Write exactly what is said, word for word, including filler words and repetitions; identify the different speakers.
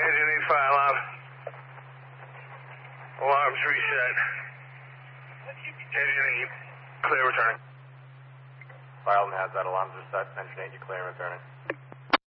Speaker 1: Engine eight, file out. Alarms reset. Engine eight, clear returning.
Speaker 2: File and has that alarms are set. Engine eight, you clear and returning.